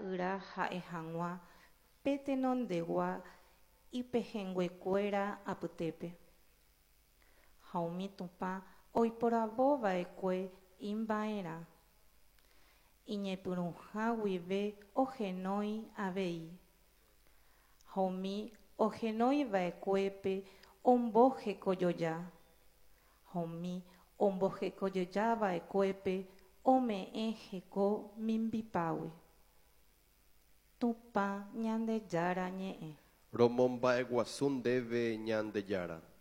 mba'yra ha'e hag̃ua pe tenondegua ipehenguekuéra apytépe. Ha umi Tupã oiporavova'ekue imba'erã. Iñepyrũha guive ohenói avei. Ha umi ohenóiva'ekuépe ombohekojoja. Ha umi ombohekojojava'ekuépe ome'ẽ heko mimbipágui. Tupã Ñandejára ñe'ẽ. Romomba'eguasu ndéve Ñandejára.